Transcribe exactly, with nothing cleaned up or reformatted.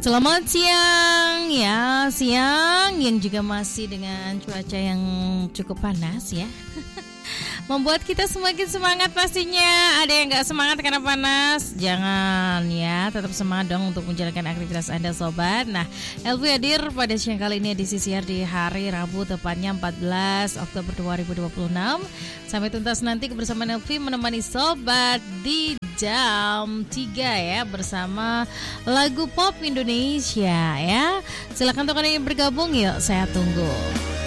Selamat siang ya, siang yang juga masih dengan cuaca yang cukup panas ya. Membuat kita semakin semangat pastinya. Ada yang gak semangat karena panas? Jangan ya, tetap semangat dong untuk menjalankan aktivitas Anda sobat. Nah, Elvi hadir pada siang kali ini di C C R di hari Rabu tepatnya empat belas Oktober dua ribu dua puluh enam. Sampai tuntas nanti kebersamaan Elvi menemani sobat di jam tiga ya, bersama lagu pop Indonesia ya. Silakan untuk Anda yang bergabung, yuk saya tunggu.